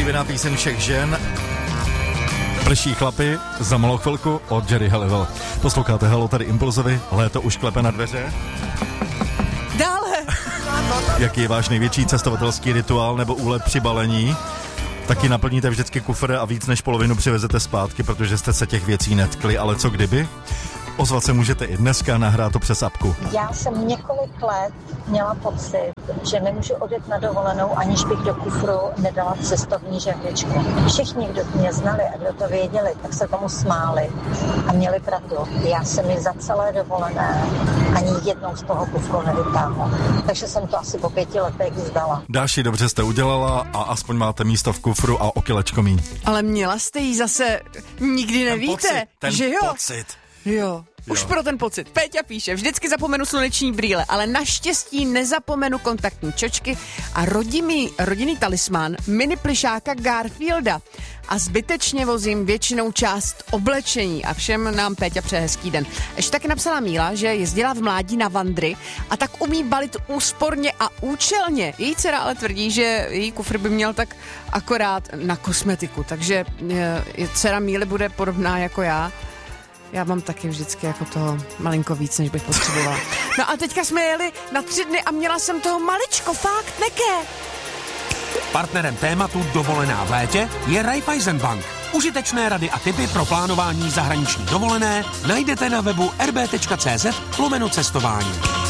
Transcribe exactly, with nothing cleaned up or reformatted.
oblíbená píseň všech žen. Prší chlapy za malou chvilku od Jerry Halliwell. Posloucháte Hello, tady Impulzovi, léto už klepe na dveře. Dále. Jaký je váš největší cestovatelský rituál nebo úlet při balení? Taky naplníte vždycky kufr a víc než polovinu přivezete zpátky, protože jste se těch věcí netkli, ale co kdyby? Ozvat se můžete i dneska, nahrát to přes apku. Já jsem několik let měla pocit, že nemůžu odjet na dovolenou, aniž bych do kufru nedala cestovní žehličku. Všichni, kdo mě znali a kdo to věděli, tak se tomu smáli a měli pravdu. Já jsem ji za celé dovolené ani jednou z toho kufru nevytáhla. Takže jsem to asi po pěti letech vzdala. Dáši, dobře jste udělala a aspoň máte místo v kufru a o kilečko míň. Ale měla jste jí zase, nikdy nevíte, ten pocit, ten že jo? pocit. Jo. Už Jo. pro ten pocit. Péťa píše, vždycky zapomenu sluneční brýle, ale naštěstí nezapomenu kontaktní čočky a rodinný, rodinný talismán mini plišáka Garfielda. A zbytečně vozím většinou část oblečení a všem nám Péťa přeje hezký den. Ještě taky napsala Míla, že jezdila v mládí na vandry a tak umí balit úsporně a účelně. Její dcera ale tvrdí, že její kufr by měl tak akorát na kosmetiku, takže je, dcera Míly bude podobná jako já. Já mám taky vždycky jako toho malinko víc, než bych potřebovala. No a teďka jsme jeli na tři dny a měla jsem toho maličko, fakt, neké. Partnerem tématu Dovolená v létě je Raiffeisen Bank. Užitečné rady a tipy pro plánování zahraniční dovolené najdete na webu r b tečka c z lomeno cestování.